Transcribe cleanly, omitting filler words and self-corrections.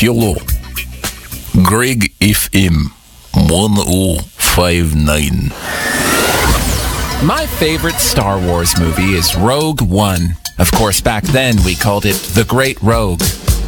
Hello. Greg FM 1059. My favorite Star Wars movie is Rogue One. Of course, back then we called it The Great Rogue.